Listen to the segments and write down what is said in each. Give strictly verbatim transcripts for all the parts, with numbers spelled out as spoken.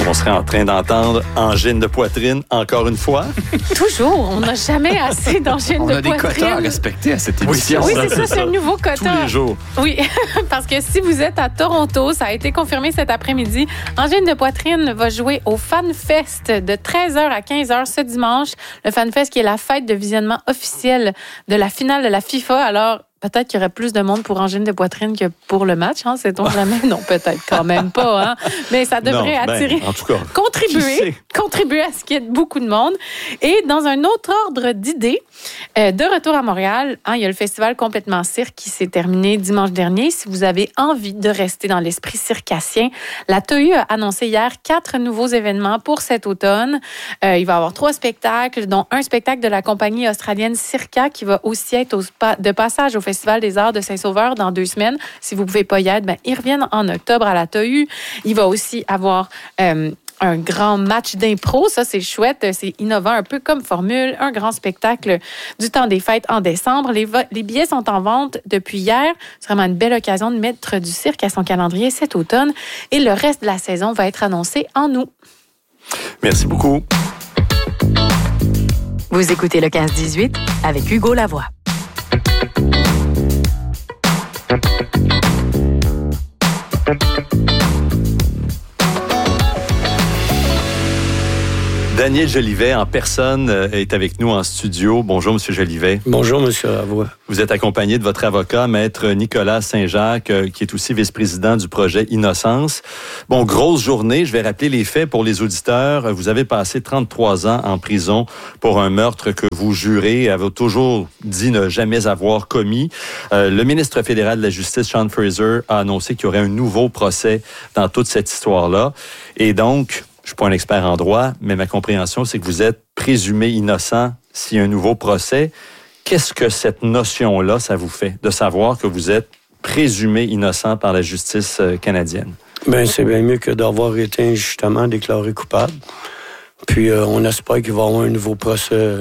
On serait en train d'entendre angine de poitrine encore une fois. Toujours. On n'a jamais assez d'angine on de a poitrine. des quotas à respecter à cette émission. Oui, c'est ça, c'est un nouveau quota. Tous les jours. Oui, parce que si vous êtes à Toronto, ça a été confirmé cet après-midi, Angine de poitrine va jouer au FanFest de treize heures à quinze heures ce dimanche. Le FanFest qui est la fête de visionnement officielle de la finale de la FIFA. Alors, peut-être qu'il y aurait plus de monde pour angine de poitrine que pour le match, hein, sait-on jamais? Non, peut-être quand même pas, hein. Mais ça devrait non, attirer, ben, en tout cas, contribuer, contribuer à ce qu'il y ait beaucoup de monde. Et dans un autre ordre d'idées, euh, de retour à Montréal, hein, il y a le festival Complètement Cirque qui s'est terminé dimanche dernier. Si vous avez envie de rester dans l'esprit circassien, la T A U a annoncé hier quatre nouveaux événements pour cet automne. Euh, il va y avoir trois spectacles, dont un spectacle de la compagnie australienne Circa qui va aussi être au spa, de passage au Festival des Arts de Saint-Sauveur dans deux semaines. Si vous ne pouvez pas y être, ben, ils reviennent en octobre à la T A U. Il va aussi avoir euh, un grand match d'impro. Ça, c'est chouette. C'est innovant, un peu comme formule. Un grand spectacle du temps des fêtes en décembre. Les, vo- les billets sont en vente depuis hier. C'est vraiment une belle occasion de mettre du cirque à son calendrier cet automne. Et le reste de la saison va être annoncé en août. Merci beaucoup. Vous écoutez le quinze dix-huit avec Hugo Lavoie. Daniel Jolivet, en personne, est avec nous en studio. Bonjour, M. Jolivet. Bonjour, M. Lavoie. Vous êtes accompagné de votre avocat, Maître Nicolas Saint-Jacques, qui est aussi vice-président du projet Innocence. Bon, grosse journée. Je vais rappeler les faits pour les auditeurs. Vous avez passé trente-trois ans en prison pour un meurtre que vous jurez, avez toujours dit ne jamais avoir commis. Euh, le ministre fédéral de la Justice, Sean Fraser, a annoncé qu'il y aurait un nouveau procès dans toute cette histoire-là. Et donc, je ne suis pas un expert en droit, mais ma compréhension, c'est que vous êtes présumé innocent s'il y a un nouveau procès. Qu'est-ce que cette notion-là, ça vous fait, de savoir que vous êtes présumé innocent par la justice canadienne? Bien, c'est bien mieux que d'avoir été injustement déclaré coupable. Puis, euh, on espère qu'il va y avoir un nouveau procès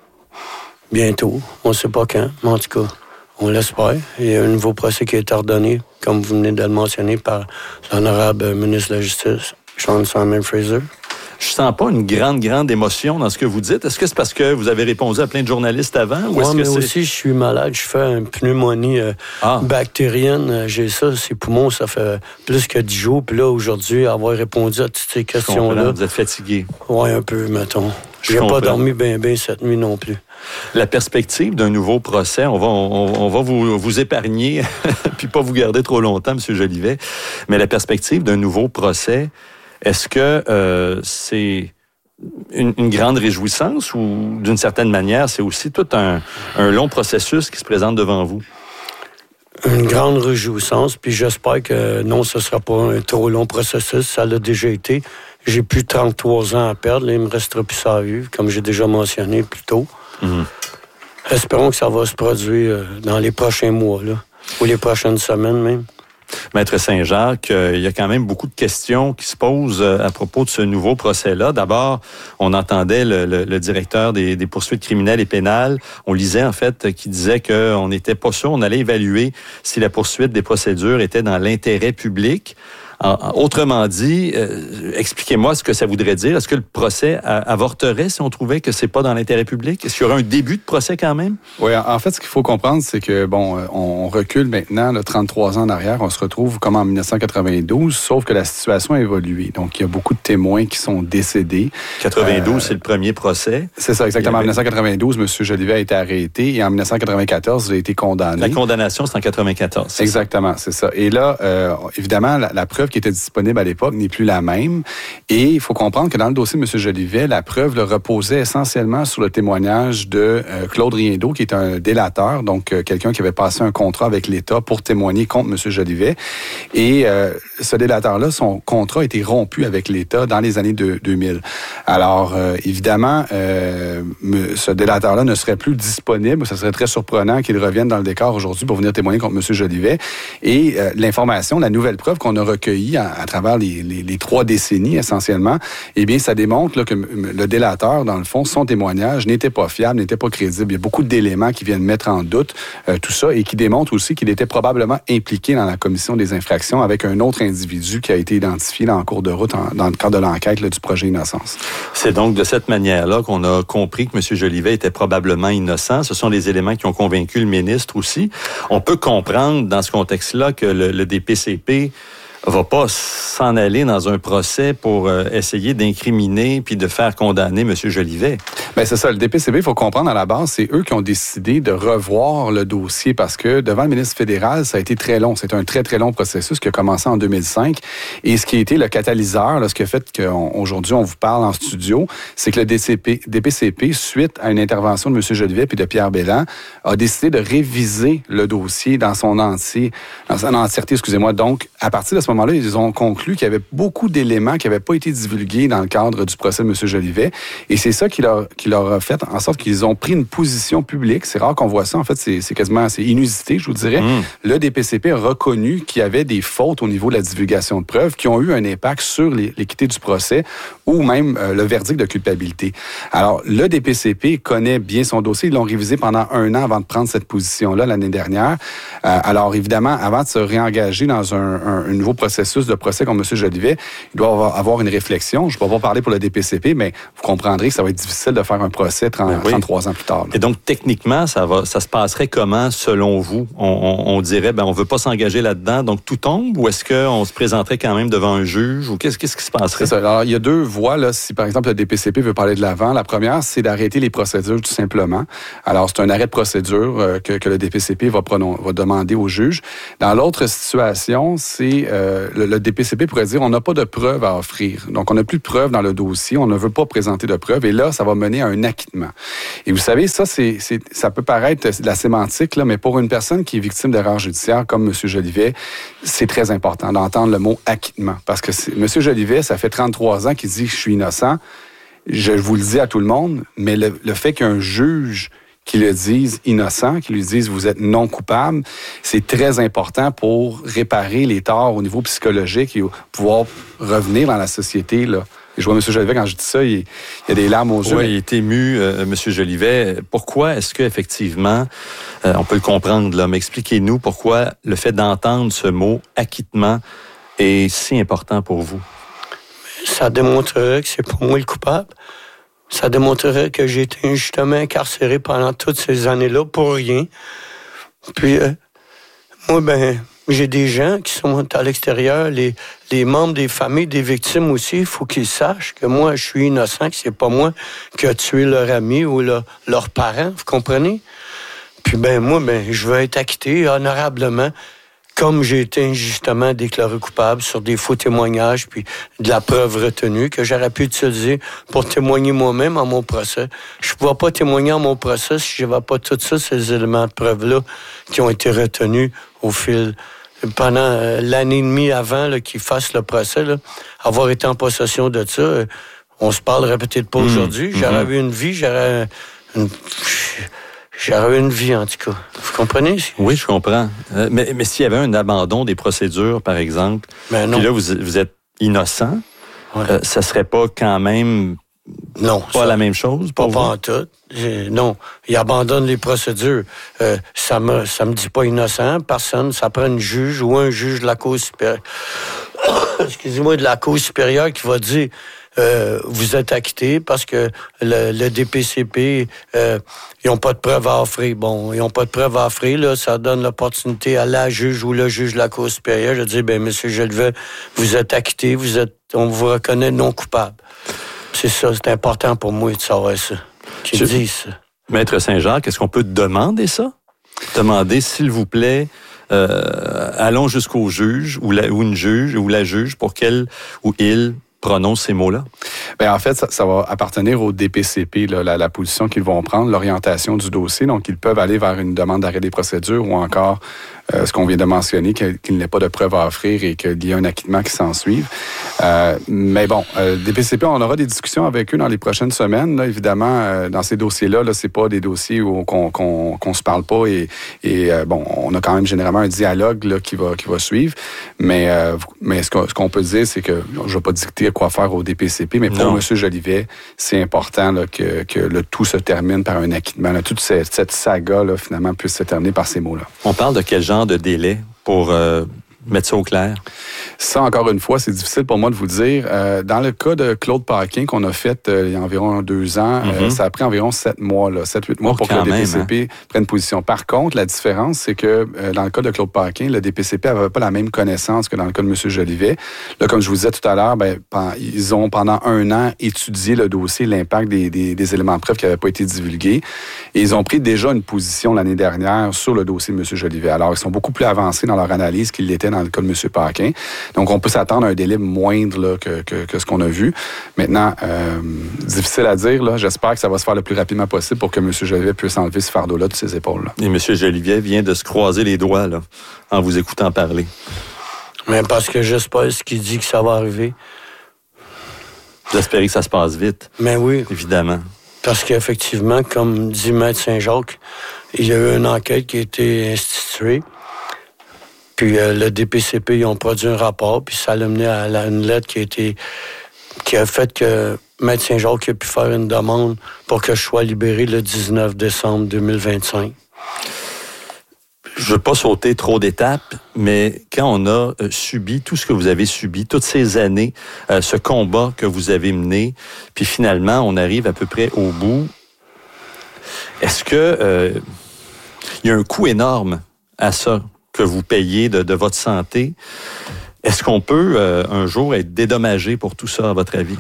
bientôt. On ne sait pas quand, mais en tout cas, on l'espère. Il y a un nouveau procès qui est ordonné, comme vous venez de le mentionner, par l'honorable ministre de la Justice, Sean Simon Fraser. Je sens pas une grande, grande émotion dans ce que vous dites. Est-ce que c'est parce que vous avez répondu à plein de journalistes avant? Ou oui, est-ce mais que c'est... aussi, je suis malade. Je fais une pneumonie euh, ah. bactérienne. J'ai ça, ces poumons, ça fait plus que dix jours. Puis là, aujourd'hui, avoir répondu à toutes ces questions-là... Vous êtes fatigué? Oui, un peu, mettons. Je n'ai pas comprends. dormi bien, bien cette nuit non plus. La perspective d'un nouveau procès, on va, on, on va vous, vous épargner puis pas vous garder trop longtemps, M. Jolivet, mais la perspective d'un nouveau procès, est-ce que euh, c'est une, une grande réjouissance ou d'une certaine manière, c'est aussi tout un, un long processus qui se présente devant vous? Une grande réjouissance, puis j'espère que non, ce ne sera pas un trop long processus. Ça l'a déjà été. J'ai plus de trente-trois ans à perdre. Là, il me restera plus ça à vivre, comme j'ai déjà mentionné plus tôt. Mmh. Espérons que ça va se produire dans les prochains mois, là, ou les prochaines semaines même. Maître Saint-Jacques, euh, il y a quand même beaucoup de questions qui se posent euh, à propos de ce nouveau procès-là. D'abord, on entendait le, le, le directeur des, des poursuites criminelles et pénales. On lisait, en fait, qui disait qu'on n'était pas sûr, on allait évaluer si la poursuite des procédures était dans l'intérêt public. Autrement dit, euh, expliquez-moi ce que ça voudrait dire. Est-ce que le procès avorterait si on trouvait que c'est pas dans l'intérêt public? Est-ce qu'il y aurait un début de procès quand même? Oui, en fait, ce qu'il faut comprendre, c'est que, bon, on recule maintenant, là, trente-trois ans en arrière, on se retrouve comme en dix-neuf cent quatre-vingt-douze, sauf que la situation a évolué. Donc, il y a beaucoup de témoins qui sont décédés. quatre-vingt-douze, euh, c'est le premier procès. C'est ça, exactement. Avait... En dix-neuf cent quatre-vingt-douze, M. Jolivet a été arrêté et en dix-neuf cent quatre-vingt-quatorze, il a été condamné. La condamnation, c'est en quatre-vingt-quatorze. C'est exactement, ça. c'est ça. Et là, euh, évidemment, la, la preuve qui était disponible à l'époque n'est plus la même. Et il faut comprendre que dans le dossier de M. Jolivet, la preuve le reposait essentiellement sur le témoignage de euh, Claude Riendeau, qui est un délateur, donc euh, quelqu'un qui avait passé un contrat avec l'État pour témoigner contre M. Jolivet. Et euh, ce délateur-là, son contrat a été rompu avec l'État dans les années deux mille. Alors, euh, évidemment, euh, ce délateur-là ne serait plus disponible. Ça serait très surprenant qu'il revienne dans le décor aujourd'hui pour venir témoigner contre M. Jolivet. Et euh, l'information, la nouvelle preuve qu'on a recueillie recueillis à, à travers les, les, les trois décennies essentiellement, eh bien, ça démontre là, que le délateur, dans le fond, son témoignage n'était pas fiable, n'était pas crédible. Il y a beaucoup d'éléments qui viennent mettre en doute euh, tout ça et qui démontrent aussi qu'il était probablement impliqué dans la commission des infractions avec un autre individu qui a été identifié là, en cours de route en, dans le cadre de l'enquête là, du projet Innocence. C'est donc de cette manière-là qu'on a compris que M. Jolivet était probablement innocent. Ce sont les éléments qui ont convaincu le ministre aussi. On peut comprendre dans ce contexte-là que le, le D P C P va pas s'en aller dans un procès pour euh, essayer d'incriminer puis de faire condamner M. Jolivet. Bien, c'est ça. Le D P C P, il faut comprendre à la base, c'est eux qui ont décidé de revoir le dossier parce que devant le ministre fédéral, ça a été très long. C'est un très, très long processus qui a commencé en deux mille cinq. Et ce qui a été le catalyseur, là, ce qui a fait qu'aujourd'hui, on vous parle en studio, c'est que le D P C P, suite à une intervention de M. Jolivet et de Pierre Belland, a décidé de réviser le dossier dans son entier, dans son entièreté, excusez-moi. Donc, à partir de ce moment moment-là, ils ont conclu qu'il y avait beaucoup d'éléments qui n'avaient pas été divulgués dans le cadre du procès de M. Jolivet. Et c'est ça qui leur, qui leur a fait en sorte qu'ils ont pris une position publique. C'est rare qu'on voit ça. En fait, c'est, c'est quasiment c'est inusité, je vous dirais. Mmh. Le D P C P a reconnu qu'il y avait des fautes au niveau de la divulgation de preuves qui ont eu un impact sur les, l'équité du procès ou même euh, le verdict de culpabilité. Alors, le D P C P connaît bien son dossier. Ils l'ont révisé pendant un an avant de prendre cette position-là l'année dernière. Euh, alors, évidemment, avant de se réengager dans un, un, un nouveau processus de procès comme M. Jolivet, il doit avoir une réflexion. Je ne vais pas parler pour le D P C P, mais vous comprendrez que ça va être difficile de faire un procès trente, oui. trente-trois ans plus tard. Là. Et donc, techniquement, ça va, ça se passerait comment, selon vous? On, on, on dirait, ben, on ne veut pas s'engager là-dedans, donc tout tombe, ou est-ce qu'on se présenterait quand même devant un juge, ou qu'est-ce, qu'est-ce qui se passerait? C'est ça. Alors, il y a deux voies, là. Si, par exemple, le D P C P veut parler de l'avant, la première, c'est d'arrêter les procédures, tout simplement. Alors, c'est un arrêt de procédure euh, que, que le D P C P va, pronon- va demander au juge. Dans l'autre situation, c'est euh, le, le D P C P pourrait dire on n'a pas de preuves à offrir. Donc, on n'a plus de preuves dans le dossier, on ne veut pas présenter de preuves, et là, ça va mener à un acquittement. Et vous savez, ça, c'est, c'est, ça peut paraître de la sémantique, là, mais pour une personne qui est victime d'erreur judiciaire, comme M. Jolivet, c'est très important d'entendre le mot acquittement. Parce que M. Jolivet, ça fait trente-trois ans qu'il dit que je suis innocent. Je vous le dis à tout le monde, mais le, le fait qu'un juge qui le dise innocent, qui lui dise vous êtes non coupable, c'est très important pour réparer les torts au niveau psychologique et pouvoir revenir dans la société, là. Et je vois M. Jolivet, quand je dis ça, il, il y a des larmes aux yeux. Oui, il est ému, euh, M. Jolivet. Pourquoi est-ce qu'effectivement, euh, on peut le comprendre, là, mais expliquez-nous pourquoi le fait d'entendre ce mot « acquittement » est si important pour vous? Ça démontrerait que c'est pas moi le coupable. Ça démontrerait que j'ai été injustement incarcéré pendant toutes ces années-là pour rien. Puis, euh, moi, ben... j'ai des gens qui sont à l'extérieur, les, les membres des familles des victimes aussi, il faut qu'ils sachent que moi, je suis innocent, que c'est pas moi qui a tué leur ami ou leur, leurs parents, vous comprenez? Puis ben moi, ben je veux être acquitté honorablement, comme j'ai été injustement déclaré coupable sur des faux témoignages, puis de la preuve retenue que j'aurais pu utiliser pour témoigner moi-même à mon procès. Je ne pouvais pas témoigner à mon procès si je n'avais pas tous ça, ces éléments de preuve-là qui ont été retenus au fil... Pendant euh, l'année et demie avant là, qu'ils fassent le procès, là, avoir été en possession de ça, euh, on se parlerait peut-être pas mmh, aujourd'hui. J'aurais mmh. eu une vie, j'aurais une... J'aurais eu une vie, en tout cas. Vous comprenez? Oui, je comprends. Euh, mais, mais s'il y avait un abandon des procédures, par exemple, puis là, vous, vous êtes innocent, ouais. euh, ça serait pas quand même non, pas ça, la même chose pour pas vous? Pas en tout. J'ai, non, il abandonne les procédures. Euh, ça me, ça me dit pas innocent, personne. Ça prend un juge ou un juge de la Cour supérieure. Excusez-moi, de la Cour supérieure qui va dire... Euh, vous êtes acquitté parce que le, le D P C P, euh, ils n'ont pas de preuves à offrir. Bon, ils n'ont pas de preuves à offrir, là, ça donne l'opportunité à la juge ou le juge de la Cour supérieure de dire, bien, monsieur Jolivet, vous êtes acquitté, vous êtes, on vous reconnaît non coupable. C'est ça, c'est important pour moi de savoir ça, qu'ils Je... disent ça. Maître Saint-Jacques, est-ce qu'on peut demander ça? Demander, s'il vous plaît, euh, allons jusqu'au juge ou, la, ou une juge ou la juge pour qu'elle ou il prononce ces mots-là? Bien, en fait, ça, ça va appartenir au D P C P, là, la, la position qu'ils vont prendre, l'orientation du dossier. Donc, ils peuvent aller vers une demande d'arrêt des procédures ou encore euh, ce qu'on vient de mentionner, qu'il, qu'il n'ait pas de preuves à offrir et qu'il y ait un acquittement qui s'ensuive. Euh, mais bon, euh, D P C P, on aura des discussions avec eux dans les prochaines semaines. Là, évidemment, euh, dans ces dossiers-là, là, c'est pas des dossiers où qu'on, qu'on, qu'on se parle pas et, et euh, bon, on a quand même généralement un dialogue là, qui va qui va suivre. Mais euh, mais ce qu'on, ce qu'on peut dire, c'est que je vais pas dicter quoi faire au D P C P, mais pour M. Jolivet, c'est important là, que que le tout se termine par un acquittement. Là, toute cette, cette saga là, finalement puisse se terminer par ces mots-là. On parle de quel genre de délai pour euh, mettre ça au clair? Ça, encore une fois, c'est difficile pour moi de vous dire. Euh, dans le cas de Claude Paquin qu'on a fait euh, il y a environ deux ans, mm-hmm. euh, ça a pris environ sept mois, là, sept, huit mois oh, pour que le D P C P même, hein? prenne position. Par contre, la différence, c'est que euh, dans le cas de Claude Paquin, le D P C P n'avait pas la même connaissance que dans le cas de M. Jolivet. Là, comme je vous disais tout à l'heure, ben, ils ont pendant un an étudié le dossier, l'impact des, des, des éléments de preuve qui n'avaient pas été divulgués. Et ils ont pris déjà une position l'année dernière sur le dossier de M. Jolivet. Alors, ils sont beaucoup plus avancés dans leur analyse qu'ils l'étaient dans le cas de M. Paquin. Donc, on peut s'attendre à un délai moindre là, que, que, que ce qu'on a vu. Maintenant, euh, difficile à dire. Là. J'espère que ça va se faire le plus rapidement possible pour que M. Jolivet puisse enlever ce fardeau-là de ses épaules. Là. Et M. Jolivet vient de se croiser les doigts là, en vous écoutant parler. Mais parce que j'espère ce qu'il dit que ça va arriver. J'espère que ça se passe vite. Mais oui. Évidemment. Parce qu'effectivement, comme dit Maître Saint-Jacques, il y a eu une enquête qui a été instituée. Puis euh, le D P C P, ils ont produit un rapport, puis ça a mené à la, une lettre qui a été qui a fait que Maître Saint-Jacques a pu faire une demande pour que je sois libéré le dix-neuf décembre deux mille vingt-cinq. Je veux pas sauter trop d'étapes, mais quand on a euh, subi tout ce que vous avez subi, toutes ces années, euh, ce combat que vous avez mené, puis finalement, on arrive à peu près au bout, est-ce que euh, il y a un coût énorme à ça que vous payez de, de votre santé? Est-ce qu'on peut euh, un jour être dédommagé pour tout ça, à votre avis?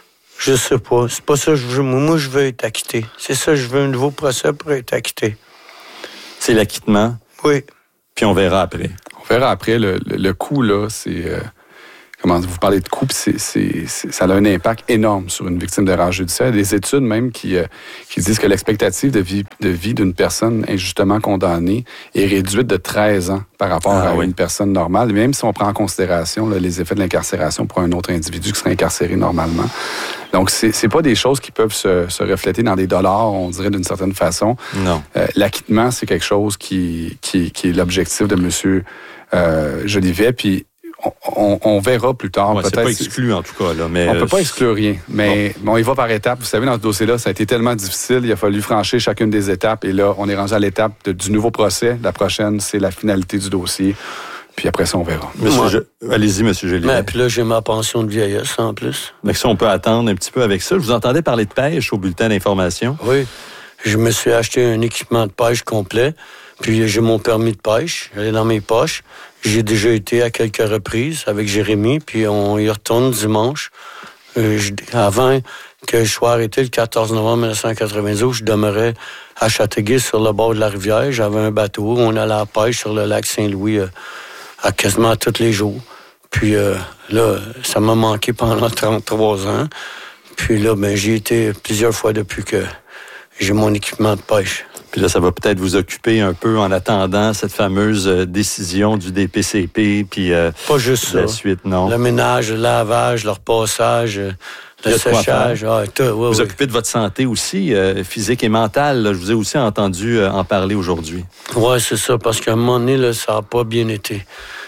Je sais pas. C'est pas ça que je veux. Moi, je veux être acquitté. C'est ça, je veux un nouveau procès pour être acquitté. C'est l'acquittement? Oui. Puis on verra après. On verra après. Le, le, le coût, là, c'est... Euh, comment vous parlez de coût, c'est, c'est, c'est, ça a un impact énorme sur une victime d'erreur judiciaire. Il y a des études même qui, euh, qui disent que l'expectative de vie, de vie d'une personne injustement condamnée est réduite de treize ans par rapport ah, à oui. une personne normale, même si on prend en considération là, les effets de l'incarcération pour un autre individu qui serait incarcéré normalement. Donc, c'est, c'est pas des choses qui peuvent se, se refléter dans des dollars, on dirait d'une certaine façon. Non. Euh, l'acquittement, c'est quelque chose qui, qui, qui est l'objectif de M. Euh, Jolivet, puis On, on verra plus tard. Ouais, peut-être. C'est pas exclu, en tout cas. Là, mais on ne peut euh, pas exclure rien. Mais bon. bon, il va par étapes. Vous savez, dans ce dossier-là, ça a été tellement difficile. Il a fallu franchir chacune des étapes. Et là, on est rendu à l'étape de, du nouveau procès. La prochaine, c'est la finalité du dossier. Puis après ça, on verra. Monsieur Je... Allez-y, M. Jolivet. Puis là, j'ai ma pension de vieillesse en plus. Donc ça, on peut attendre un petit peu avec ça. Je vous entendais parler de pêche au bulletin d'information. Oui. Je me suis acheté un équipement de pêche complet. Puis j'ai mon permis de pêche. Elle est dans mes poches. J'ai déjà été à quelques reprises avec Jérémy, puis on y retourne dimanche. Euh, je, avant que je sois arrêté le quatorze novembre mille neuf cent quatre-vingt-douze, je demeurais à Châteauguay sur le bord de la rivière. J'avais un bateau. On allait à la pêche sur le lac Saint-Louis euh, à quasiment tous les jours. Puis euh, là, ça m'a manqué pendant trente-trois ans. Puis là, ben, j'y ai été plusieurs fois depuis que j'ai mon équipement de pêche. Puis là, ça va peut-être vous occuper un peu en attendant cette fameuse décision du D P C P, puis euh, pas juste la ça. suite, non? Le ménage, le lavage, le repassage, le séchage. Ah, tout, ouais, vous ouais. occupez de votre santé aussi, euh, physique et mentale. Là. Je vous ai aussi entendu euh, en parler aujourd'hui. Oui, c'est ça, parce qu'à un moment donné, là, ça n'a pas bien été.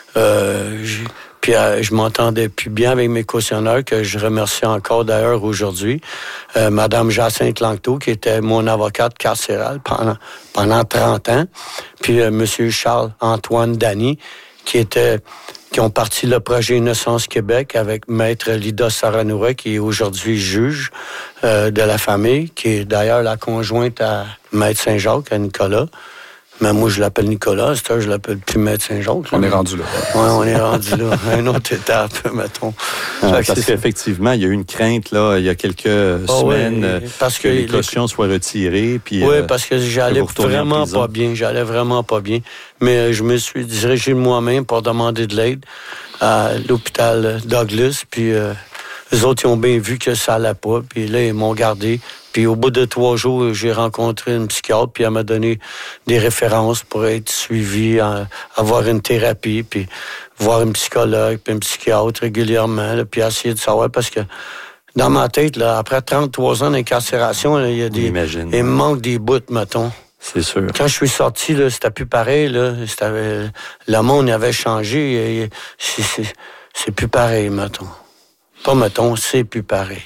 Euh, j'ai... Puis euh, je m'entendais plus bien avec mes cautionnaires, que je remercie encore d'ailleurs aujourd'hui. Euh, Madame Jacinthe Langteau, qui était mon avocate carcérale pendant, pendant trente ans. Puis euh, Monsieur Charles-Antoine Dany, qui était qui ont parti le projet Innocence Québec avec Maître Lida Saranoura, qui est aujourd'hui juge euh, de la famille, qui est d'ailleurs la conjointe à Maître Saint-Jacques, à Nicolas. Mais moi, je l'appelle Nicolas. C'est je l'appelle plus Maître Saint-Jacques. On est rendu là. Oui, on est rendu là. Une autre étape, mettons. Ah, parce qu'effectivement, il y a eu une crainte, là, il y a quelques oh, semaines, oui, parce que, que les cautions les... soient retirées. Puis, oui, euh, parce que j'allais vraiment pas bien. J'allais vraiment pas bien. Mais euh, je me suis dirigé moi-même pour demander de l'aide à l'hôpital Douglas. Puis, euh, Les autres, ils ont bien vu que ça allait pas, puis là, ils m'ont gardé. Puis au bout de trois jours, j'ai rencontré une psychiatre, puis elle m'a donné des références pour être suivi, à, avoir une thérapie, puis voir un psychologue, puis un psychiatre régulièrement, là, puis essayer de savoir, parce que dans ma tête, là, après trente-trois ans d'incarcération, il y a des... Imagine. Il me manque des bouts, mettons. C'est sûr. Quand je suis sorti, là, c'était plus pareil. Là. C'était, le monde avait changé. C'est, c'est, c'est plus pareil, mettons. Pas mettons, c'est plus pareil.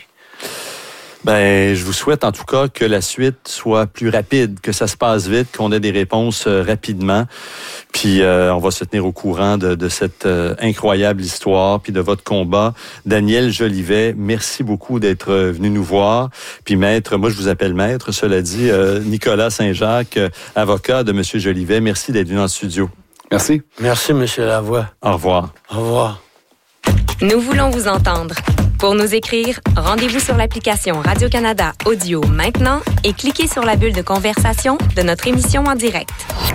Ben, je vous souhaite en tout cas que la suite soit plus rapide, que ça se passe vite, qu'on ait des réponses euh, rapidement. Puis euh, on va se tenir au courant de, de cette euh, incroyable histoire, puis de votre combat. Daniel Jolivet, merci beaucoup d'être venu nous voir. Puis maître, moi je vous appelle maître, cela dit, euh, Nicolas Saint-Jacques, euh, avocat de M. Jolivet, merci d'être venu dans le studio. Merci. Merci, M. Lavoie. Au revoir. Au revoir. Nous voulons vous entendre. Pour nous écrire, rendez-vous sur l'application Radio-Canada Audio maintenant et cliquez sur la bulle de conversation de notre émission en direct.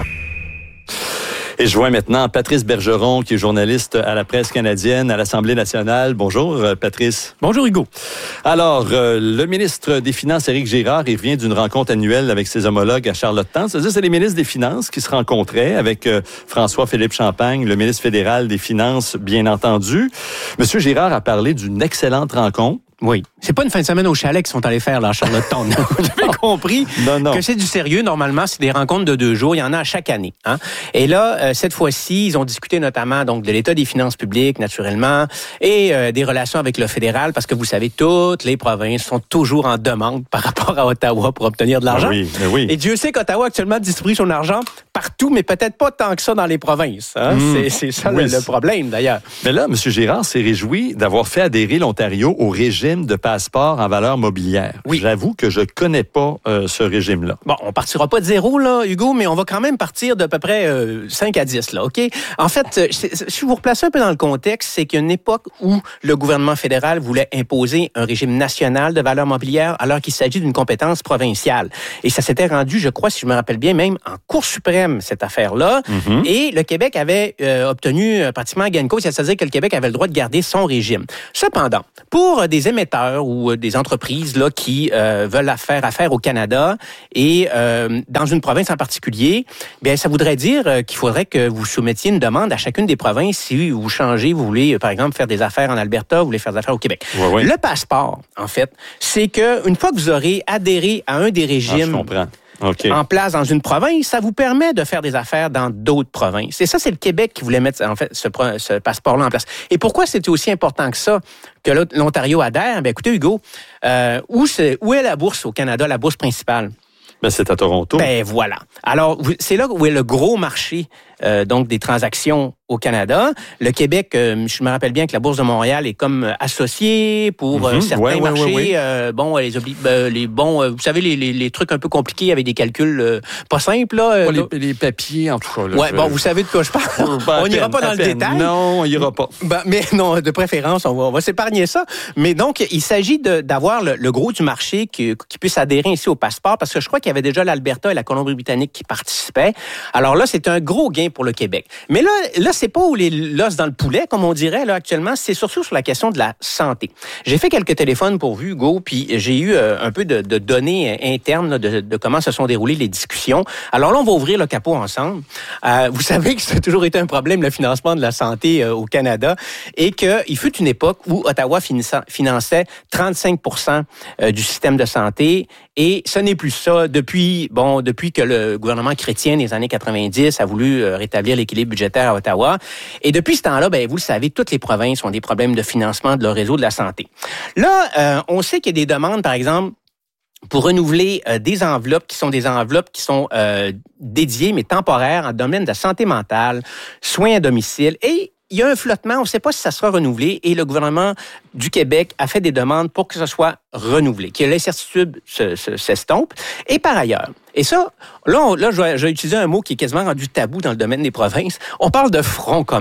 Et je vois maintenant Patrice Bergeron, qui est journaliste à la presse canadienne, à l'Assemblée nationale. Bonjour, Patrice. Bonjour, Hugo. Alors, euh, le ministre des Finances, Éric Girard, il revient d'une rencontre annuelle avec ses homologues à Charlottetown. C'est-à-dire c'est les ministres des Finances qui se rencontraient avec euh, François-Philippe Champagne, le ministre fédéral des Finances, bien entendu. Monsieur Girard a parlé d'une excellente rencontre. Oui. C'est pas une fin de semaine au chalet qu'ils sont allés faire là, à Charlottetown. J'avais compris non, non. que c'est du sérieux. Normalement, c'est des rencontres de deux jours. Il y en a à chaque année. Hein? Et là, euh, cette fois-ci, ils ont discuté notamment donc de l'état des finances publiques, naturellement, et euh, des relations avec le fédéral, parce que vous savez, toutes les provinces sont toujours en demande par rapport à Ottawa pour obtenir de l'argent. Oui, oui. Et Dieu sait qu'Ottawa actuellement distribue son argent partout, mais peut-être pas tant que ça dans les provinces. Hein? Mmh. C'est, c'est ça oui. le, le problème, d'ailleurs. Mais là, M. Girard s'est réjoui d'avoir fait adhérer l'Ontario au régime de passeport en valeur mobilière. Oui. J'avoue que je connais pas euh, ce régime-là. Bon, on partira pas de zéro, là, Hugo, mais on va quand même partir d'à peu près euh, cinq à dix, là, OK? En fait, si je vous replace un peu dans le contexte, c'est qu'il y a une époque où le gouvernement fédéral voulait imposer un régime national de valeur mobilière alors qu'il s'agit d'une compétence provinciale. Et ça s'était rendu, je crois, si je me rappelle bien, même en Cour suprême, cette affaire-là. Mm-hmm. Et le Québec avait euh, obtenu euh, pratiquement gain de cause, c'est-à-dire que le Québec avait le droit de garder son régime. Cependant, pour des émetteurs ou des entreprises là qui euh, veulent faire affaire au Canada et euh, dans une province en particulier, bien ça voudrait dire euh, qu'il faudrait que vous soumettiez une demande à chacune des provinces si vous changez, vous voulez par exemple faire des affaires en Alberta, vous voulez faire des affaires au Québec. Ouais, ouais. Le passeport, en fait, c'est que une fois que vous aurez adhéré à un des régimes, ah, je comprends. Okay. En place dans une province, ça vous permet de faire des affaires dans d'autres provinces. Et ça, c'est le Québec qui voulait mettre en fait ce, ce passeport-là en place. Et pourquoi c'était aussi important que ça, que l'Ontario adhère? Bien, écoutez, Hugo, euh, où, c'est, où est la bourse au Canada, la bourse principale? Ben, c'est à Toronto. Ben voilà. Alors, c'est là où est le gros marché euh, donc des transactions au Canada. Le Québec, euh, je me rappelle bien que la Bourse de Montréal est comme associée pour mm-hmm. euh, certains ouais, marchés. Ouais, ouais, ouais. Euh, bon, les, obli- euh, les bons, euh, vous savez, les, les, les trucs un peu compliqués avec des calculs euh, pas simples. Là, euh, oh, les, les papiers, en tout cas. Là, ouais, je... bon, vous savez de quoi je parle. Ben, on n'ira pas dans le peine. détail. Non, on n'ira pas. Ben, mais non, de préférence, on va, on va s'épargner ça. Mais donc, il s'agit de, d'avoir le, le gros du marché qui, qui puisse adhérer ici au passeport, parce que je crois qu'il y avait déjà l'Alberta et la Colombie-Britannique qui participaient. Alors là, c'est un gros gain pour le Québec. Mais là, là, c'est pas où les l'os dans le poulet, comme on dirait là actuellement, c'est surtout sur la question de la santé. J'ai fait quelques téléphones pour vous, Hugo, puis j'ai eu euh, un peu de, de données internes là, de, de comment se sont déroulées les discussions. Alors là, on va ouvrir le capot ensemble. Euh, vous savez que ça a toujours été un problème, le financement de la santé euh, au Canada, et qu'il fut une époque où Ottawa finançait trente-cinq pour cent du système de santé, et ce n'est plus ça depuis, bon, depuis que le gouvernement chrétien des années quatre-vingt-dix a voulu euh, rétablir l'équilibre budgétaire à Ottawa. Et depuis ce temps-là, ben, vous le savez, toutes les provinces ont des problèmes de financement de leur réseau de la santé. Là, euh, on sait qu'il y a des demandes, par exemple, pour renouveler euh, des enveloppes qui sont des enveloppes qui sont euh, dédiées, mais temporaires, en domaine de la santé mentale, soins à domicile, et il y a un flottement, on ne sait pas si ça sera renouvelé, et le gouvernement du Québec a fait des demandes pour que ça soit renouvelé, que l'incertitude se, se, s'estompe. Et par ailleurs, et ça, là, on, là je vais utiliser un mot qui est quasiment rendu tabou dans le domaine des provinces, on parle de front commun.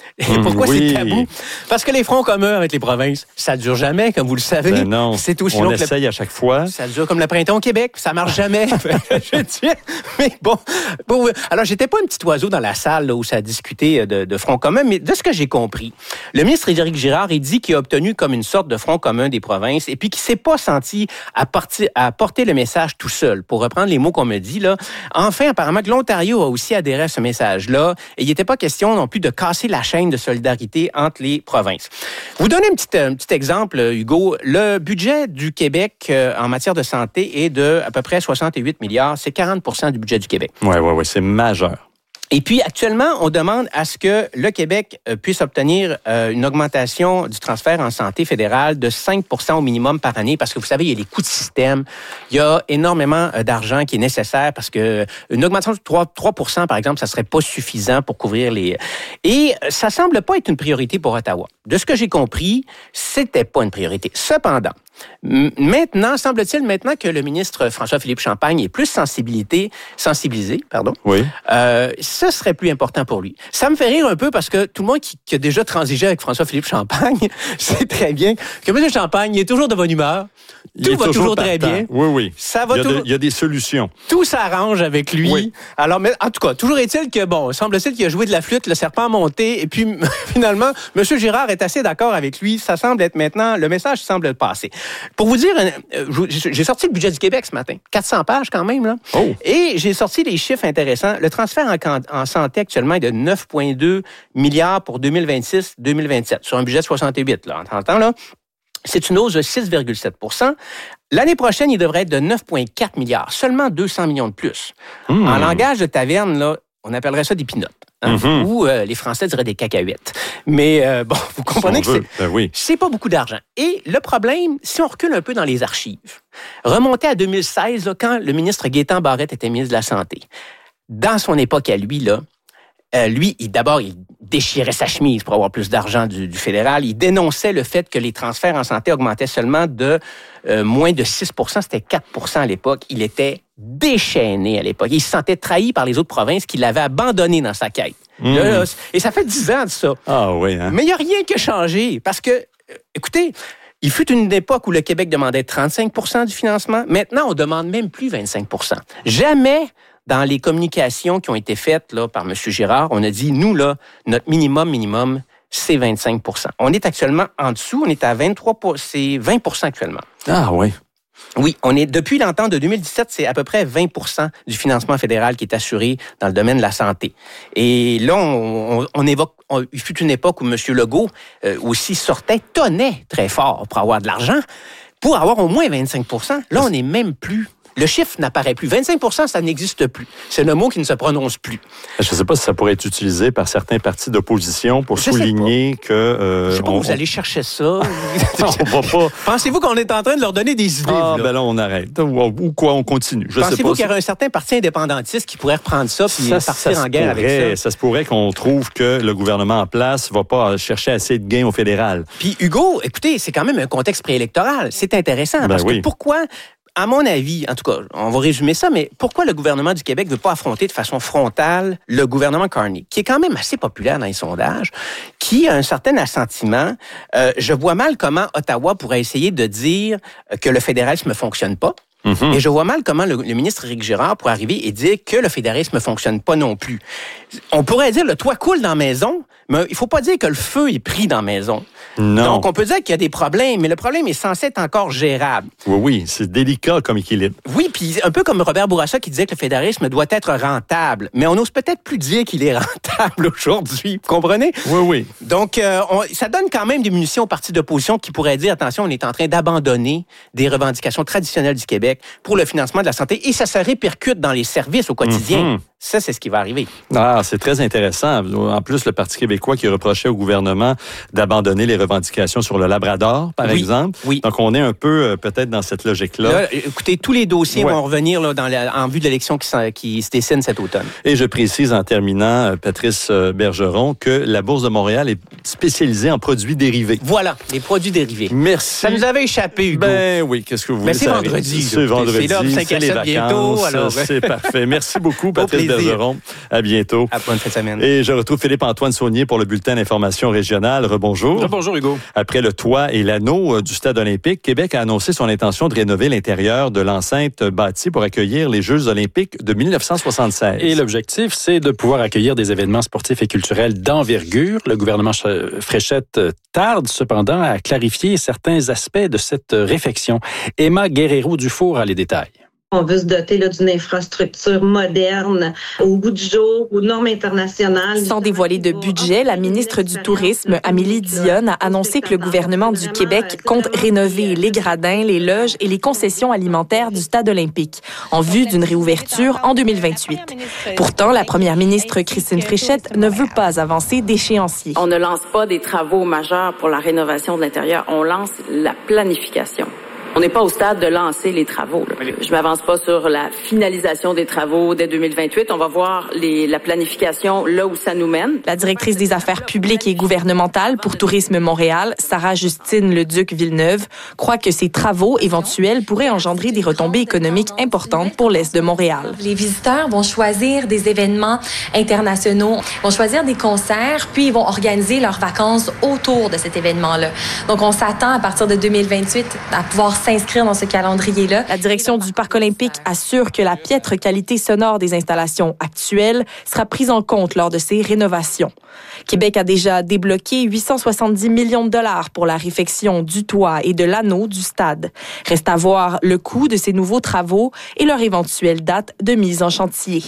Et mmh, pourquoi oui. c'est tabou? Parce que les fronts communs avec les provinces, ça dure jamais, comme vous le savez. Ben non, c'est aussi on long essaye que le... à chaque fois. Ça dure comme le printemps au Québec, ça marche jamais. Je tiens. Mais bon, bon, alors j'étais pas un petit oiseau dans la salle là, où ça a discuté de, de front commun, mais de ce que j'ai compris, le ministre Éric Girard, il dit qu'il a obtenu comme une sorte de front commun des provinces et puis qu'il s'est pas senti à, partir, à porter le message tout seul. Pour reprendre les mots qu'on me dit là, enfin, apparemment que l'Ontario a aussi adhéré à ce message-là et il n'était pas question non plus de casser la chaîne de solidarité entre les provinces. Vous donnez un petit, un petit exemple, Hugo. Le budget du Québec euh, en matière de santé est de à peu près soixante-huit milliards. C'est quarante pour cent du budget du Québec. Oui, oui, oui, c'est majeur. Et puis, actuellement, on demande à ce que le Québec puisse obtenir euh, une augmentation du transfert en santé fédérale de cinq pour cent au minimum par année, parce que vous savez, il y a les coûts de système, il y a énormément d'argent qui est nécessaire, parce que une augmentation de trois pour cent, par exemple, ça serait pas suffisant pour couvrir les... Et ça semble pas être une priorité pour Ottawa. De ce que j'ai compris, c'était pas une priorité. Cependant, maintenant, semble-t-il, maintenant que le ministre François-Philippe Champagne est plus sensibilité, sensibilisé, pardon, oui. euh, ce serait plus important pour lui. Ça me fait rire un peu parce que tout le monde qui, qui a déjà transigé avec François-Philippe Champagne sait très bien que M. Champagne il est toujours de bonne humeur. Il tout est va toujours, toujours partant. Très bien. Oui, oui. Ça va il, y a tout... de, il y a des solutions. Tout s'arrange avec lui. Oui. Alors, mais en tout cas, toujours est-il que, bon, semble-t-il qu'il a joué de la flûte, le serpent monté, et puis finalement, M. Girard est assez d'accord avec lui. Ça semble être maintenant, le message semble passer. Pour vous dire, euh, j'ai sorti le budget du Québec ce matin. quatre cents pages quand même, là. Oh. Et j'ai sorti des chiffres intéressants. Le transfert en, en santé actuellement est de neuf virgule deux milliards pour deux mille vingt-six deux mille vingt-sept, sur un budget de soixante-huit, là. En temps, là. C'est une hausse de six virgule sept pour cent. L'année prochaine, il devrait être de neuf virgule quatre milliards, seulement deux cents millions de plus. Mmh. En langage de taverne, là, on appellerait ça des pinottes. Hein, mmh. Ou euh, les Français diraient des cacahuètes. Mais euh, bon, vous comprenez si que c'est, ben oui. c'est pas beaucoup d'argent. Et le problème, si on recule un peu dans les archives, remonter à deux mille seize, là, quand le ministre Gaétan Barrette était ministre de la Santé, dans son époque à lui, là, Euh, lui, il, d'abord, il déchirait sa chemise pour avoir plus d'argent du, du fédéral. Il dénonçait le fait que les transferts en santé augmentaient seulement de euh, moins de six pour cent. C'était quatre pour cent à l'époque. Il était déchaîné à l'époque. Il se sentait trahi par les autres provinces qui l'avaient abandonné dans sa quête. Mmh. Là, et ça fait dix ans de ça. Ah oui, hein? Mais il n'y a rien qui a changé. Parce que, euh, écoutez, il fut une époque où le Québec demandait trente-cinq pour cent du financement. Maintenant, on demande même plus vingt-cinq pour cent. Jamais... Dans les communications qui ont été faites là, par M. Girard, on a dit, nous, là, notre minimum, minimum, c'est vingt-cinq pour cent. On est actuellement en dessous, on est à vingt-trois pour cent, c'est vingt pour cent actuellement. Ah oui. Oui, on est depuis l'entente de deux mille dix-sept, c'est à peu près vingt pour cent du financement fédéral qui est assuré dans le domaine de la santé. Et là, on, on, on évoque, on, il fut une époque où M. Legault euh, aussi sortait, tonnait très fort pour avoir de l'argent, pour avoir au moins vingt-cinq pour cent. Là, on n'est même plus... Le chiffre n'apparaît plus. vingt-cinq pour cent, ça n'existe plus. C'est le mot qui ne se prononce plus. Je ne sais pas si ça pourrait être utilisé par certains partis d'opposition pour Je souligner que... Euh, je sais pas on, où vous on... allez chercher ça. on va pas... Pensez-vous qu'on est en train de leur donner des idées? Ah, là? ben là, on arrête. Ou, ou quoi, on continue. Je Pensez-vous sais pas qu'il y aurait un certain parti indépendantiste qui pourrait reprendre ça et partir ça en guerre pourrait, avec ça? Ça se pourrait qu'on trouve que le gouvernement en place ne va pas chercher assez de gains au fédéral. Puis Hugo, écoutez, c'est quand même un contexte préélectoral. C'est intéressant ben parce oui. que pourquoi... À mon avis, en tout cas, on va résumer ça, mais pourquoi le gouvernement du Québec ne veut pas affronter de façon frontale le gouvernement Carney, qui est quand même assez populaire dans les sondages, qui a un certain assentiment? Euh, je vois mal comment Ottawa pourrait essayer de dire que le fédéralisme ne fonctionne pas. Mm-hmm. Et je vois mal comment le, le ministre Éric Girard pourrait arriver et dire que le fédéralisme ne fonctionne pas non plus. On pourrait dire le toit coule dans la maison, mais il ne faut pas dire que le feu est pris dans la maison. Non. Donc, on peut dire qu'il y a des problèmes, mais le problème est censé être encore gérable. Oui, oui, c'est délicat comme équilibre. Oui, puis un peu comme Robert Bourassa qui disait que le fédéralisme doit être rentable, mais on n'ose peut-être plus dire qu'il est rentable aujourd'hui. Vous comprenez? Oui, oui. Donc, euh, on, ça donne quand même des munitions aux partis d'opposition qui pourraient dire, attention, on est en train d'abandonner des revendications traditionnelles du Québec pour le financement de la santé, et ça se répercute dans les services au quotidien. Mm-hmm. Ça, c'est ce qui va arriver. Ah, c'est très intéressant. En plus, le Parti québécois qui reprochait au gouvernement d'abandonner les revendications sur le Labrador, par oui, exemple. Oui. Donc, on est un peu, euh, peut-être, dans cette logique-là. Là, écoutez, tous les dossiers ouais. vont revenir là, dans la, en vue de l'élection qui, qui se dessine cet automne. Et je précise, en terminant, Patrice Bergeron, que la Bourse de Montréal est spécialisée en produits dérivés. Voilà, les produits dérivés. Merci. Ça nous avait échappé, Hugo. Ben oui, qu'est-ce que vous voulez ben, c'est vendredi. C'est vendredi, c'est, là, c'est les vacances. bientôt, alors... C'est parfait. Merci beaucoup, Patrice Bergeron. À bientôt. À bonne fin de semaine. Et je retrouve Philippe-Antoine Saunier pour le bulletin d'information régionale. Rebonjour. Rebonjour, Hugo. Après le toit et l'anneau du stade olympique, Québec a annoncé son intention de rénover l'intérieur de l'enceinte bâtie pour accueillir les Jeux olympiques de dix-neuf cent soixante-seize. Et l'objectif, c'est de pouvoir accueillir des événements sportifs et culturels d'envergure. Le gouvernement Fréchette tarde cependant à clarifier certains aspects de cette réfection. Emma Guerrero-Dufour a les détails. On veut se doter là, d'une infrastructure moderne, au goût du jour, aux normes internationales. Sans dévoiler de budget, la ministre du Tourisme, Amélie Dionne, a annoncé que le gouvernement du Québec compte rénover les gradins, les loges et les concessions alimentaires du stade olympique en vue d'une réouverture en deux mille vingt-huit. Pourtant, la première ministre Christine Fréchette ne veut pas avancer d'échéancier. On ne lance pas des travaux majeurs pour la rénovation de l'intérieur, on lance la planification. On n'est pas au stade de lancer les travaux. Là. Je m'avance pas sur la finalisation des travaux dès deux mille vingt-huit. On va voir les, la planification là où ça nous mène. La directrice des affaires publiques et gouvernementales pour Tourisme Montréal, Sarah-Justine Leduc-Villeneuve, croit que ces travaux éventuels pourraient engendrer des retombées économiques importantes pour l'Est de Montréal. Les visiteurs vont choisir des événements internationaux, vont choisir des concerts, puis ils vont organiser leurs vacances autour de cet événement-là. Donc, on s'attend à partir de deux mille vingt-huit à pouvoir s'inscrire dans ce calendrier-là. La direction du Parc olympique assure que la piètre qualité sonore des installations actuelles sera prise en compte lors de ces rénovations. Québec a déjà débloqué huit cent soixante-dix millions de dollars pour la réfection du toit et de l'anneau du stade. Reste à voir le coût de ces nouveaux travaux et leur éventuelle date de mise en chantier.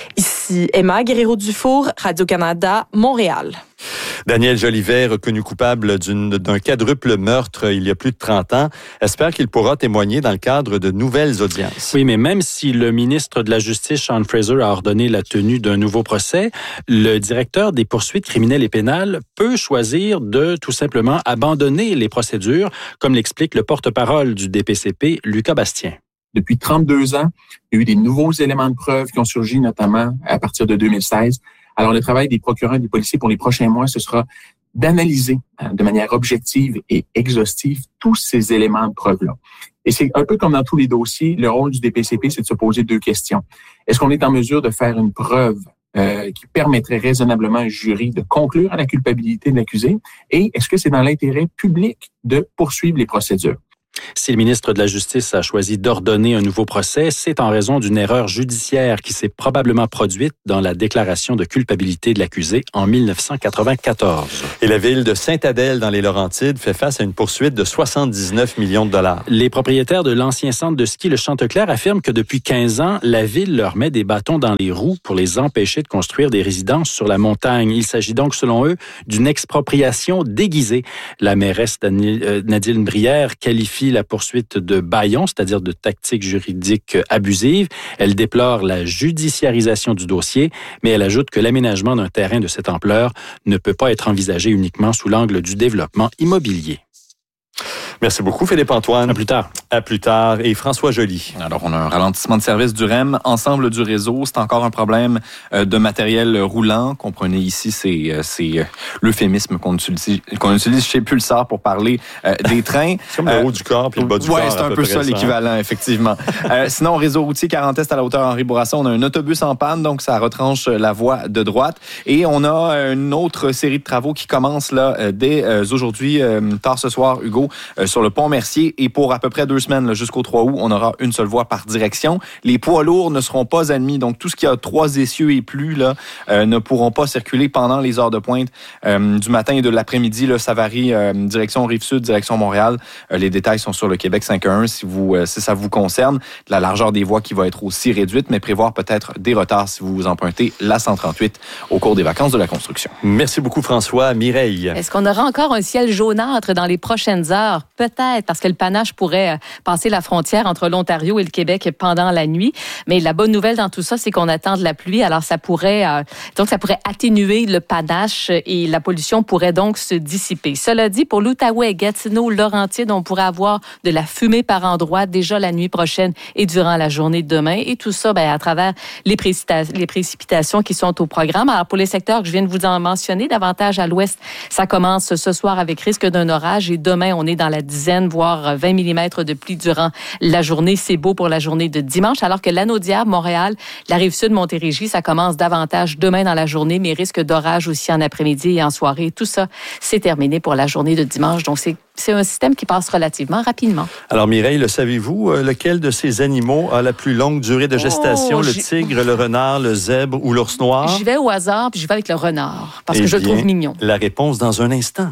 Ici Emma Guerrero-Dufour, Radio-Canada, Montréal. Daniel Jolivet, reconnu coupable d'une, d'un quadruple meurtre il y a plus de trente ans, espère qu'il pourra témoigner dans le cadre de nouvelles audiences. Oui, mais même si le ministre de la Justice, Sean Fraser, a ordonné la tenue d'un nouveau procès, le directeur des poursuites criminelles et pénales peut choisir de tout simplement abandonner les procédures, comme l'explique le porte-parole du D P C P, Lucas Bastien. Depuis trente-deux ans, il y a eu des nouveaux éléments de preuve qui ont surgi, notamment à partir de deux mille seize. Alors, le travail des procureurs et des policiers pour les prochains mois, ce sera d'analyser de manière objective et exhaustive tous ces éléments de preuve-là. Et c'est un peu comme dans tous les dossiers, le rôle du D P C P, c'est de se poser deux questions. Est-ce qu'on est en mesure de faire une preuve euh, qui permettrait raisonnablement à un jury de conclure à la culpabilité de l'accusé? Et est-ce que c'est dans l'intérêt public de poursuivre les procédures? Si le ministre de la Justice a choisi d'ordonner un nouveau procès, c'est en raison d'une erreur judiciaire qui s'est probablement produite dans la déclaration de culpabilité de l'accusé en dix-neuf cent quatre-vingt-quatorze. Et la ville de Sainte-Adèle, dans les Laurentides, fait face à une poursuite de soixante-dix-neuf millions de dollars. Les propriétaires de l'ancien centre de ski Le Chanteclair affirment que depuis quinze ans, la ville leur met des bâtons dans les roues pour les empêcher de construire des résidences sur la montagne. Il s'agit donc, selon eux, d'une expropriation déguisée. La mairesse Nadine Brière qualifie la poursuite de bâillon, c'est-à-dire de tactique juridique abusive. Elle déplore la judiciarisation du dossier, mais elle ajoute que l'aménagement d'un terrain de cette ampleur ne peut pas être envisagé uniquement sous l'angle du développement immobilier. Merci beaucoup, Philippe-Antoine. À plus tard. À plus tard. Et François Joly. Alors, on a un ralentissement de service du R E M. Ensemble du réseau, c'est encore un problème de matériel roulant. Comprenez ici, c'est, c'est l'euphémisme qu'on utilise, qu'on utilise chez Pulsar pour parler euh, des trains. C'est comme le haut du corps puis le bas du ouais, corps. Oui, c'est un peu ça, l'équivalent, effectivement. euh, sinon, réseau routier quarante Est à la hauteur Henri Bourassa, on a un autobus en panne, donc ça retranche la voie de droite. Et on a une autre série de travaux qui commence là dès euh, aujourd'hui, euh, tard ce soir, Hugo, euh, sur le pont Mercier. Et pour à peu près deux semaines, là, jusqu'au trois août, on aura une seule voie par direction. Les poids lourds ne seront pas admis. Donc, tout ce qui a trois essieux et plus là, euh, ne pourront pas circuler pendant les heures de pointe euh, du matin et de l'après-midi. Là, ça varie euh, direction Rive-Sud, direction Montréal. Euh, les détails sont sur le Québec cinq un un si, vous, euh, si ça vous concerne. La largeur des voies qui va être aussi réduite, mais prévoir peut-être des retards si vous empruntez la cent trente-huit au cours des vacances de la construction. Merci beaucoup, François. Mireille. Est-ce qu'on aura encore un ciel jaunâtre dans les prochaines heures? Peut-être, parce que le panache pourrait passer la frontière entre l'Ontario et le Québec pendant la nuit. Mais la bonne nouvelle dans tout ça, c'est qu'on attend de la pluie. Alors, ça pourrait, euh, donc, ça pourrait atténuer le panache et la pollution pourrait donc se dissiper. Cela dit, pour l'Outaouais, Gatineau, Laurentides, on pourrait avoir de la fumée par endroits déjà la nuit prochaine et durant la journée de demain. Et tout ça, ben, à travers les, précipita- les précipitations qui sont au programme. Alors, pour les secteurs que je viens de vous en mentionner, davantage à l'ouest, ça commence ce soir avec risque d'un orage et demain, on est dans la dizaine, voire vingt millimètres de de pluie durant la journée. C'est beau pour la journée de dimanche, alors que l'Anaudière, Montréal, la Rive-Sud, Montérégie, ça commence davantage demain dans la journée, mais risque d'orage aussi en après-midi et en soirée. Tout ça, c'est terminé pour la journée de dimanche. Donc, c'est C'est un système qui passe relativement rapidement. Alors, Mireille, le savez-vous, euh, lequel de ces animaux a la plus longue durée de gestation? Oh, le tigre, le renard, le zèbre ou l'ours noir? J'y vais au hasard, puis j'y vais avec le renard, parce eh que je bien, le trouve mignon. La réponse dans un instant.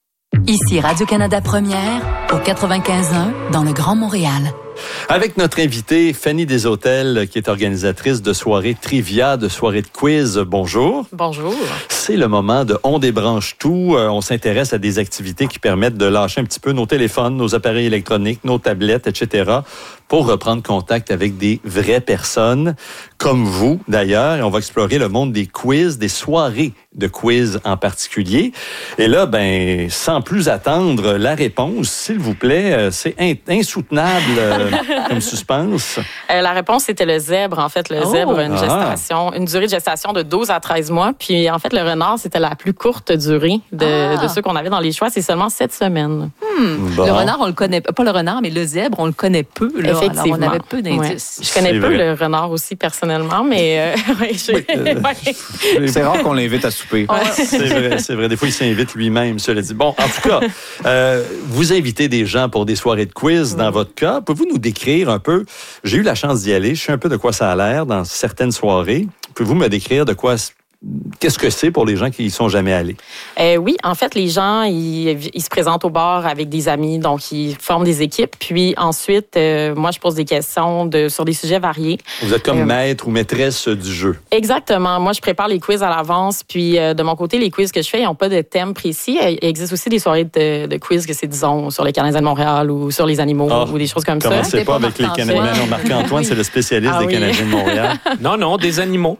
Ici Radio-Canada Première, au quatre-vingt-quinze un, dans le Grand Montréal. Avec notre invitée, Fanny Deshôtels, qui est organisatrice de soirées trivia, de soirées de quiz. Bonjour. Bonjour. C'est le moment de On débranche tout. Euh, on s'intéresse à des activités qui permettent de lâcher un petit peu nos téléphones, nos appareils électroniques, nos tablettes, et cetera, pour reprendre contact avec des vraies personnes, comme vous d'ailleurs. Et on va explorer le monde des quiz, des soirées de quiz en particulier. Et là, ben, sans plus attendre, la réponse, s'il vous plaît, c'est in- insoutenable euh, comme suspense. Euh, la réponse, c'était le zèbre. En fait, le oh, zèbre a une ah. gestation, une durée de gestation de douze à treize mois. Puis, en fait, le renard, c'était la plus courte durée de, ah. de ceux qu'on avait dans les choix. C'est seulement sept semaines. Hmm. Bon. Le renard, on le connaît pas le renard, mais le zèbre, on le connaît peu. Là. Effectivement. Alors, on avait peu d'indices. Ouais. Je connais c'est peu vrai. le renard aussi personnellement, mais euh, ouais, je... oui, euh, ouais. C'est rare qu'on l'invite à souper. Ouais. C'est vrai, c'est vrai. Des fois, il s'invite lui-même, cela dit. Bon, en tout cas, euh, vous invitez des gens pour des soirées de quiz. Dans votre cas, pouvez-vous nous décrire un peu? J'ai eu la chance d'y aller. Je sais un peu de quoi ça a l'air dans certaines soirées. Pouvez-vous me décrire de quoi... Qu'est-ce que c'est pour les gens qui y sont jamais allés? Euh, oui, en fait, les gens, ils, ils se présentent au bar avec des amis, donc ils forment des équipes. Puis ensuite, euh, moi, je pose des questions de, sur des sujets variés. Vous êtes comme euh, maître ou maîtresse du jeu. Exactement. Moi, je prépare les quiz à l'avance. Puis euh, de mon côté, les quiz que je fais, ils n'ont pas de thème précis. Il existe aussi des soirées de, de quiz que c'est, disons, sur les Canadiens de Montréal ou sur les animaux oh, ou des choses comme commencez ça. Commencez pas avec les Canadiens. Non, Marc-Antoine, c'est le spécialiste ah, des oui. Canadiens de Montréal. Non, non, des animaux.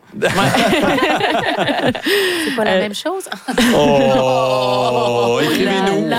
C'est pas la euh... même chose? Oh! Écrivez-nous!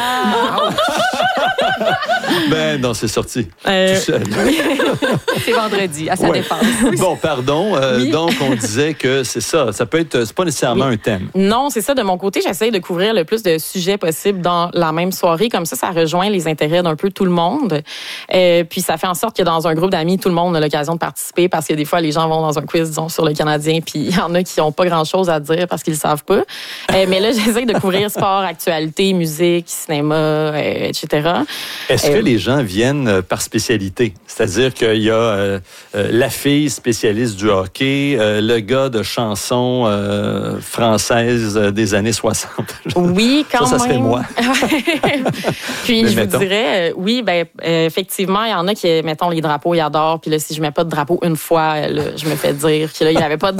Ben non, c'est sorti. Euh... Tout seul. C'est vendredi, à sa ouais. défense. Bon, pardon. Euh, oui. Donc, on disait que c'est ça. Ça peut être... C'est pas nécessairement oui. un thème. Non, c'est ça. De mon côté, j'essaye de couvrir le plus de sujets possible dans la même soirée. Comme ça, ça rejoint les intérêts d'un peu tout le monde. Euh, puis, ça fait en sorte que dans un groupe d'amis, tout le monde a l'occasion de participer parce que des fois, les gens vont dans un quiz, disons, sur le Canadien, puis il y en a qui n'ont pas grand-chose à dire parce qu'ils le savent pas. Euh, mais là, j'essaie de couvrir sport, actualité, musique, cinéma, euh, et cetera. Est-ce euh, que les gens viennent par spécialité? C'est-à-dire qu'il y a euh, euh, la fille spécialiste du hockey, euh, le gars de chansons euh, françaises des années soixante. Oui, quand ça, même. Ça serait moi. Puis, mais je mettons. vous dirais, euh, oui, ben euh, effectivement, il y en a qui, mettons, les drapeaux, ils adorent. Puis là, si je mets pas de drapeau une fois, là, je me fais dire qu'il n'y avait pas de